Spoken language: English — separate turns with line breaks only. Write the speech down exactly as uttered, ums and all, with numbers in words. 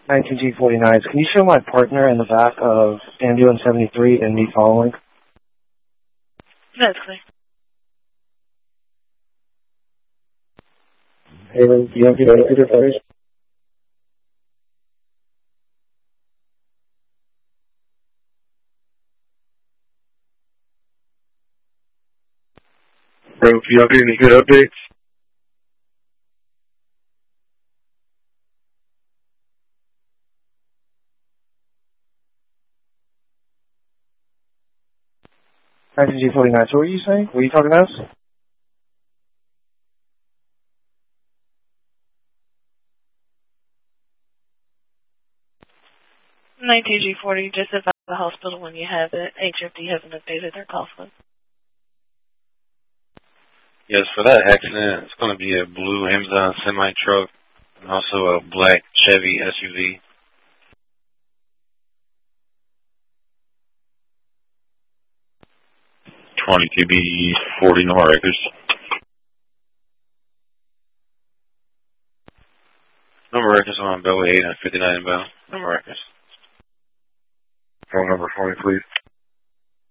nineteen G forty-nine. Can you show my partner in the back of ambulance seventy-three and me following?
That's clear.
Hey, do you have the other first?
Bro, if y'all get any good updates?
nineteen G forty-nine. So what were you saying? Were you talking to us?
nineteen G forty, just about the hospital when you have it. H F D hasn't updated their call flow.
Yes, for that accident, it's going to be a blue Amazon semi-truck and also a black Chevy S U V.
twenty T B forty no records.
Number records on Bellway eight and fifty-nine inbound. Number records.
Phone number for me, please.